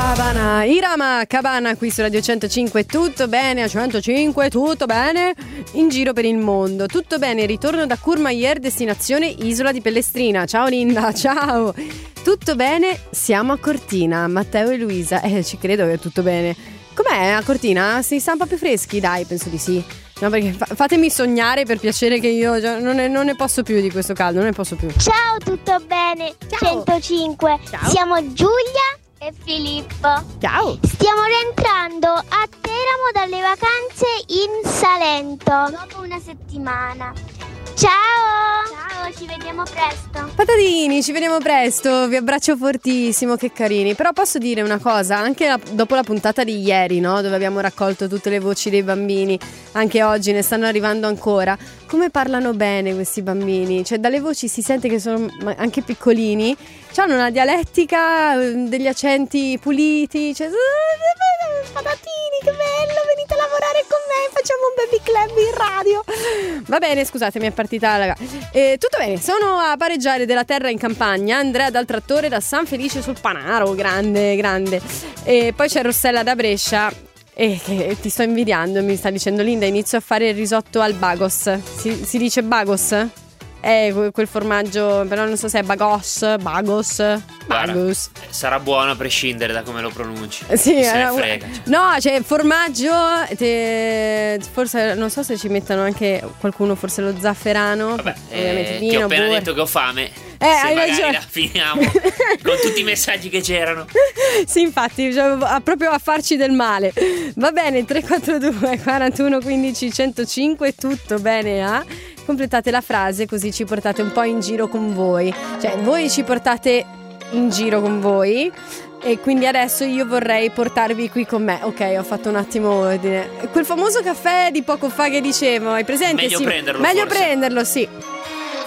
Irama Cabana qui su Radio 105. Tutto bene a 105, tutto bene in giro per il mondo. Tutto bene, ritorno da Courmayeur, destinazione Isola di Pellestrina. Ciao Linda, ciao. Tutto bene, siamo a Cortina, Matteo e Luisa. Ci credo che è tutto bene. Com'è a Cortina? Si sta un po' più freschi? Dai, penso di sì. No, perché fatemi sognare, per piacere, che io non ne posso più di questo caldo, non ne posso più. Ciao, tutto bene? Ciao. 105. Ciao. Siamo Giulia e Filippo. Ciao. Stiamo rientrando a Teramo dalle vacanze in Salento dopo una settimana. Ciao! Ciao, ci vediamo presto. Patatini, ci vediamo presto, vi abbraccio fortissimo, che carini. Però posso dire una cosa, anche dopo la puntata di ieri, no, dove abbiamo raccolto tutte le voci dei bambini, anche oggi ne stanno arrivando ancora. Come parlano bene questi bambini, cioè dalle voci si sente che sono anche piccolini, hanno una dialettica, degli accenti puliti, cioè patatini, che bello, venite a lavorare con me, facciamo un baby club in radio. Va bene, scusate, mi è partita la... tutto bene, sono a pareggiare della terra in campagna, Andrea dal trattore da San Felice sul Panaro, grande, grande. E poi c'è Rossella da Brescia, che ti sto invidiando, mi sta dicendo: Linda, inizio a fare il risotto al bagos. Si dice bagos? Quel formaggio, però non so se è bagos. Guarda, sarà buono a prescindere da come lo pronunci. Sì, se ne frega. No, c'è formaggio, forse non so se ci mettono anche qualcuno, forse lo zafferano. Vabbè, ovviamente ti ho appena detto che ho fame. Se hai magari ragione. la finiamo con tutti i messaggi che c'erano. Sì, infatti, cioè, proprio a farci del male. Va bene, 342 41 15 105, tutto bene, completate la frase, così ci portate un po' in giro con voi. Cioè, voi ci portate in giro con voi, e quindi adesso io vorrei portarvi qui con me. Ok, ho fatto un attimo ordine. Quel famoso caffè di poco fa che dicevo, hai presente? Meglio Sì, prenderlo, meglio forse. prenderlo, sì.